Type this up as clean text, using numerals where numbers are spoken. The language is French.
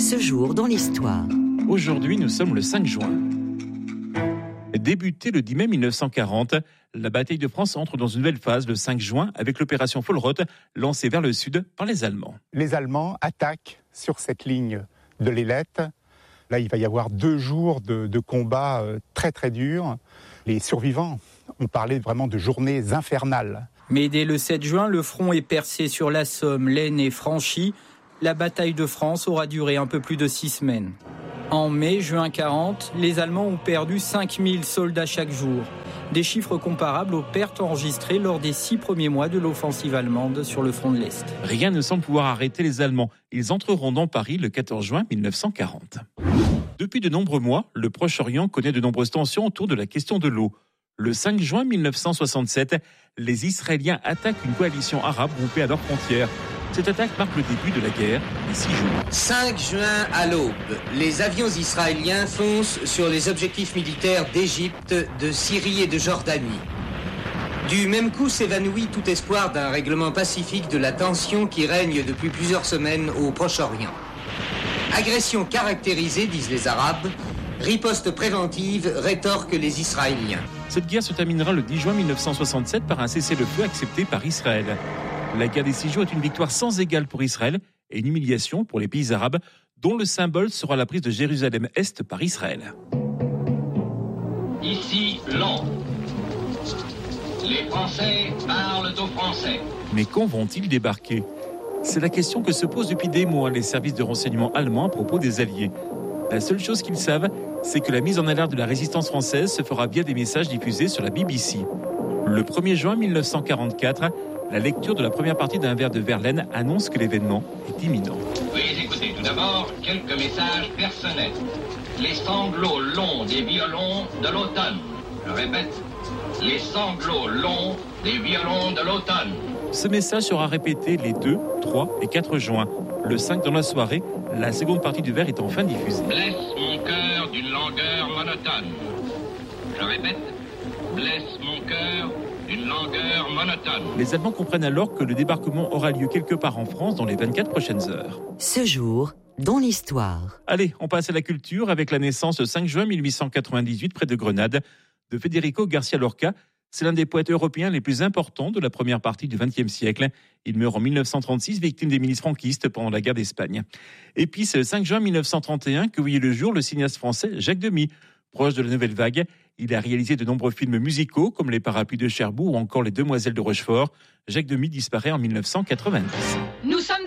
Ce jour dans l'histoire. Aujourd'hui, nous sommes le 5 juin. Débutée le 10 mai 1940, la bataille de France entre dans une nouvelle phase le 5 juin avec l'opération Vollroth lancée vers le sud par les Allemands. Les Allemands attaquent sur cette ligne de l'Ailette. Là, il va y avoir 2 jours de combats très très durs. Les survivants ont parlé vraiment de journées infernales. Mais dès le 7 juin, le front est percé sur la Somme, l'Aisne est franchi. La bataille de France aura duré un peu plus de 6 semaines. En mai-juin 40, les Allemands ont perdu 5000 soldats chaque jour. Des chiffres comparables aux pertes enregistrées lors des 6 premiers mois de l'offensive allemande sur le front de l'Est. Rien ne semble pouvoir arrêter les Allemands. Ils entreront dans Paris le 14 juin 1940. Depuis de nombreux mois, le Proche-Orient connaît de nombreuses tensions autour de la question de l'eau. Le 5 juin 1967, les Israéliens attaquent une coalition arabe groupée à leurs frontières. Cette attaque marque le début de la guerre, les 6 jours. 5 juin à l'aube, les avions israéliens foncent sur les objectifs militaires d'Égypte, de Syrie et de Jordanie. Du même coup s'évanouit tout espoir d'un règlement pacifique de la tension qui règne depuis plusieurs semaines au Proche-Orient. Agression caractérisée, disent les Arabes, riposte préventive, rétorquent les Israéliens. Cette guerre se terminera le 10 juin 1967 par un cessez-le-feu accepté par Israël. La guerre des 6 jours est une victoire sans égale pour Israël et une humiliation pour les pays arabes, dont le symbole sera la prise de Jérusalem-Est par Israël. Ici, Londres. Les Français parlent aux Français. Mais quand vont-ils débarquer ? C'est la question que se posent depuis des mois les services de renseignement allemands à propos des Alliés. La seule chose qu'ils savent, c'est que la mise en alerte de la résistance française se fera via des messages diffusés sur la BBC. Le 1er juin 1944, la lecture de la première partie d'un vers de Verlaine annonce que l'événement est imminent. Veuillez écouter tout d'abord quelques messages personnels. Les sanglots longs des violons de l'automne. Je répète, les sanglots longs des violons de l'automne. Ce message sera répété les 2, 3 et 4 juin. Le 5 dans la soirée, la seconde partie du vers est enfin diffusée. Blesse mon cœur d'une langueur monotone. Je répète, blesse mon cœur d'une langueur monotone. Les Allemands comprennent alors que le débarquement aura lieu quelque part en France dans les 24 prochaines heures. Ce jour dans l'histoire. Allez, on passe à la culture avec la naissance le 5 juin 1898 près de Grenade de Federico García Lorca. C'est l'un des poètes européens les plus importants de la première partie du XXe siècle. Il meurt en 1936, victime des milices franquistes pendant la guerre d'Espagne. Et puis, c'est le 5 juin 1931 que voyait le jour le cinéaste français Jacques Demy. Proche de la Nouvelle Vague, il a réalisé de nombreux films musicaux comme Les Parapluies de Cherbourg ou encore Les Demoiselles de Rochefort. Jacques Demy disparaît en 1990. Nous sommes